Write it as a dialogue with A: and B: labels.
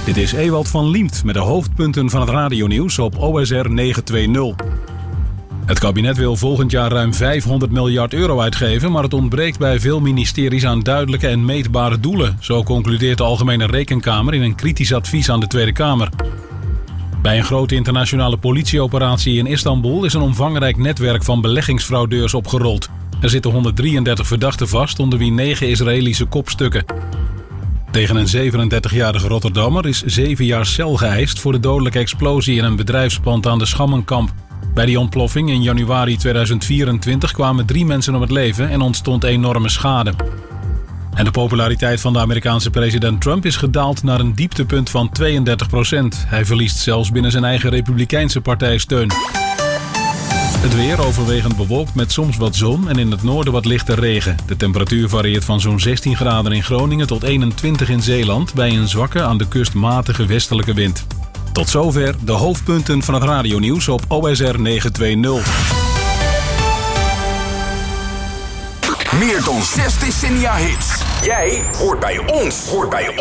A: Dit is Ewald van Liemt met de hoofdpunten van het radionieuws op OSR 920. Het kabinet wil volgend jaar ruim 500 miljard euro uitgeven, maar het ontbreekt bij veel ministeries aan duidelijke en meetbare doelen. Zo concludeert de Algemene Rekenkamer in een kritisch advies aan de Tweede Kamer. Bij een grote internationale politieoperatie in Istanbul is een omvangrijk netwerk van beleggingsfraudeurs opgerold. Er zitten 133 verdachten vast, onder wie 9 Israëlische kopstukken. Tegen een 37-jarige Rotterdammer is 7 jaar cel geëist voor de dodelijke explosie in een bedrijfspand aan de Schammenkamp. Bij die ontploffing in januari 2024 kwamen 3 mensen om het leven en ontstond enorme schade. En de populariteit van de Amerikaanse president Trump is gedaald naar een dieptepunt van 32%. Hij verliest zelfs binnen zijn eigen Republikeinse partij steun. Het weer overwegend bewolkt met soms wat zon en in het noorden wat lichte regen. De temperatuur varieert van zo'n 16 graden in Groningen tot 21 in Zeeland bij een zwakke aan de kust matige westelijke wind. Tot zover de hoofdpunten van het radionieuws op OSR 920.
B: Meer dan 6 decennia hits. Jij hoort bij ons.